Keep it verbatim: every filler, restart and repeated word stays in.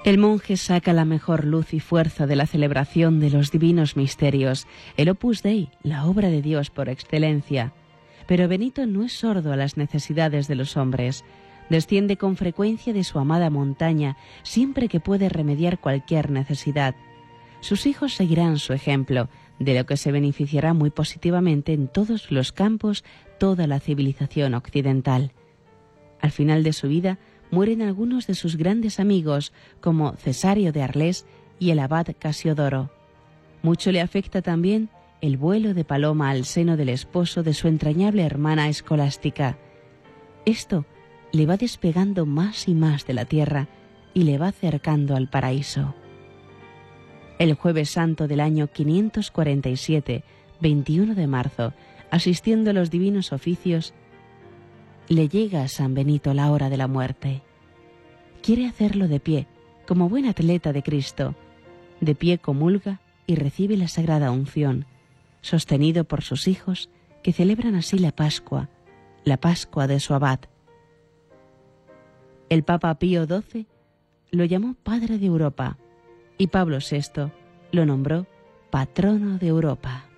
El monje saca la mejor luz y fuerza de la celebración de los divinos misterios, el Opus Dei, la obra de Dios por excelencia. Pero Benito no es sordo a las necesidades de los hombres. Desciende con frecuencia de su amada montaña siempre que puede remediar cualquier necesidad. Sus hijos seguirán su ejemplo, de lo que se beneficiará muy positivamente en todos los campos toda la civilización occidental. Al final de su vida mueren algunos de sus grandes amigos, como Cesario de Arles y el abad Casiodoro. Mucho le afecta también el vuelo de Paloma al seno del esposo de su entrañable hermana escolástica. Esto le va despegando más y más de la tierra y le va acercando al paraíso. El Jueves Santo del año quinientos cuarenta y siete, veintiuno de marzo, asistiendo a los divinos oficios, le llega a San Benito la hora de la muerte. Quiere hacerlo de pie, como buen atleta de Cristo. De pie comulga y recibe la sagrada unción, sostenido por sus hijos, que celebran así la Pascua, la Pascua de su abad. El Papa Pío doce lo llamó Padre de Europa y Pablo sexto lo nombró Patrono de Europa.